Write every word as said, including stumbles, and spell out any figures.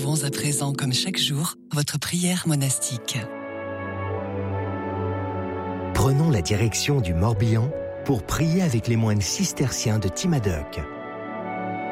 Vivons à présent, comme chaque jour, votre prière monastique. Prenons la direction du Morbihan pour prier avec les moines cisterciens de Timadoc.